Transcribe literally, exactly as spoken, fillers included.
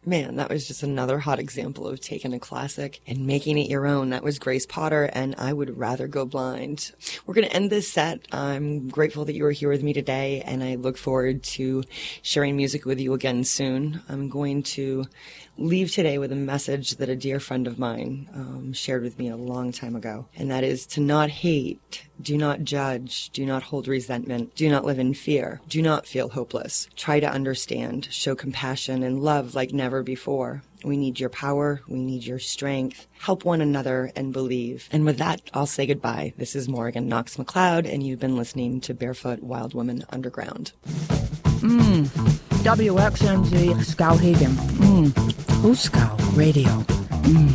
Man, that was just another hot example of taking a classic and making it your own. That was Grace Potter, and I Would Rather Go Blind. We're going to end this set. I'm grateful that you were here with me today, and I look forward to sharing music with you again soon. I'm going to leave today with a message that a dear friend of mine um, shared with me a long time ago, and that is to not hate, do not judge, do not hold resentment, do not live in fear, do not feel hopeless. Try to understand, show compassion and love like never before. We need your power. We need your strength. Help one another and believe. And with that, I'll say goodbye. This is Morgan Knox McLeod, and you've been listening to Barefoot Wild Woman Underground. Mmm. W X N Z Skowhegan. Mmm. Who's Skow Radio? Mmm.